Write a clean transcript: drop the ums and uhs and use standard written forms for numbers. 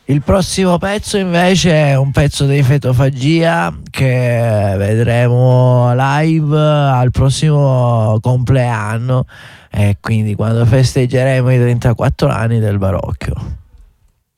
Il prossimo pezzo invece è un pezzo dei Fetofagia che vedremo live al prossimo compleanno, e quindi quando festeggeremo i 34 anni del Barocchio.